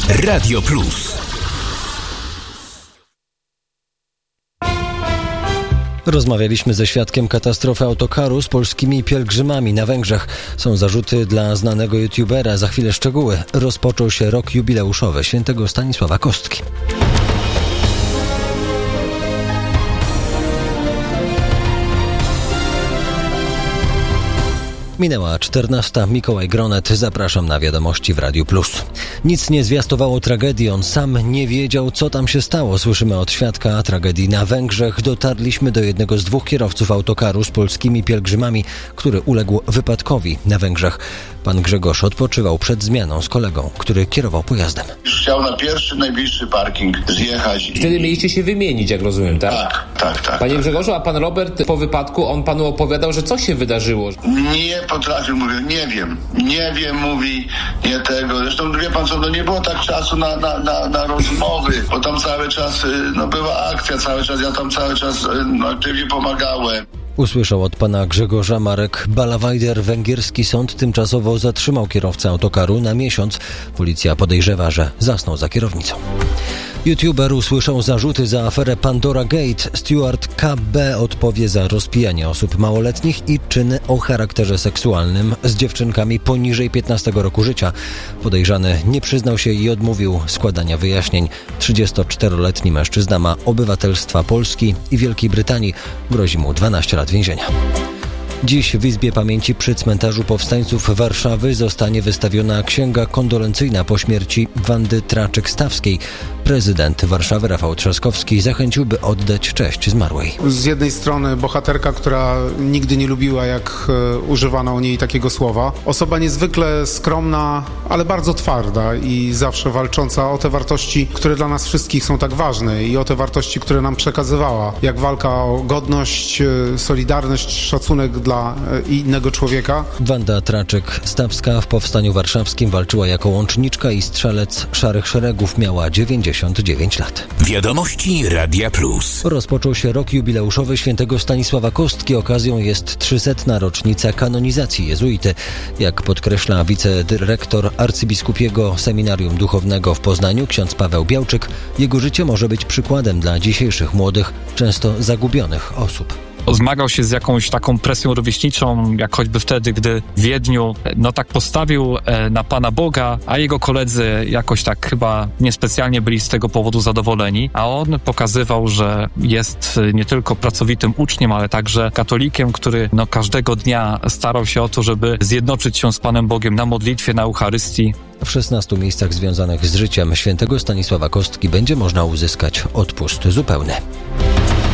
Radio Plus. Rozmawialiśmy ze świadkiem katastrofy autokaru z polskimi pielgrzymami na Węgrzech. Są zarzuty dla znanego youtubera. Za chwilę szczegóły. Rozpoczął się rok jubileuszowy świętego Stanisława Kostki. Minęła 14. Mikołaj Gronet. Zapraszam na wiadomości w Radiu Plus. Nic nie zwiastowało tragedii. On sam nie wiedział, co tam się stało. Słyszymy od świadka tragedii na Węgrzech. Dotarliśmy do jednego z dwóch kierowców autokaru z polskimi pielgrzymami, który uległ wypadkowi na Węgrzech. Pan Grzegorz odpoczywał przed zmianą z kolegą, który kierował pojazdem. Chciał na pierwszy, najbliższy parking zjechać. Wtedy mieliście się wymienić, jak rozumiem, tak? Tak. Panie Grzegorzu, a pan Robert po wypadku, on panu opowiadał, że co się wydarzyło? Nie potrafił, mówię, nie wiem, mówi, nie tego. Zresztą wie pan co, nie było tak czasu na rozmowy, bo tam cały czas, była akcja cały czas, ja tam cały czas aktywnie pomagałem. Usłyszał od pana Grzegorza Marek Balawajder. Węgierski sąd tymczasowo zatrzymał kierowcę autokaru na miesiąc. Policja podejrzewa, że zasnął za kierownicą. YouTuber usłyszał zarzuty za aferę Pandora Gate. Stewart KB odpowie za rozpijanie osób małoletnich i czyny o charakterze seksualnym z dziewczynkami poniżej 15 roku życia. Podejrzany nie przyznał się i odmówił składania wyjaśnień. 34-letni mężczyzna ma obywatelstwa Polski i Wielkiej Brytanii. Grozi mu 12 lat więzienia. Dziś w Izbie Pamięci przy Cmentarzu Powstańców Warszawy zostanie wystawiona księga kondolencyjna po śmierci Wandy Traczyk-Stawskiej. Prezydent Warszawy Rafał Trzaskowski zachęcił, by oddać cześć zmarłej. Z jednej strony bohaterka, która nigdy nie lubiła, jak używano o niej takiego słowa. Osoba niezwykle skromna, ale bardzo twarda i zawsze walcząca o te wartości, które dla nas wszystkich są tak ważne i o te wartości, które nam przekazywała. Jak walka o godność, solidarność, szacunek dla innego człowieka. Wanda Traczyk-Stawska w Powstaniu Warszawskim walczyła jako łączniczka i strzelec Szarych Szeregów. Miała 99 lat. Wiadomości Radia Plus. Rozpoczął się rok jubileuszowy świętego Stanisława Kostki. Okazją jest 300. rocznica kanonizacji jezuity. Jak podkreśla wicedyrektor arcybiskupiego seminarium duchownego w Poznaniu, ksiądz Paweł Białczyk, jego życie może być przykładem dla dzisiejszych młodych, często zagubionych osób. Zmagał się z jakąś taką presją rówieśniczą, jak choćby wtedy, gdy w Wiedniu tak postawił na Pana Boga, a jego koledzy jakoś tak chyba niespecjalnie byli z tego powodu zadowoleni, a on pokazywał, że jest nie tylko pracowitym uczniem, ale także katolikiem, który każdego dnia starał się o to, żeby zjednoczyć się z Panem Bogiem na modlitwie, na Eucharystii. W 16 miejscach związanych z życiem świętego Stanisława Kostki będzie można uzyskać odpust zupełny.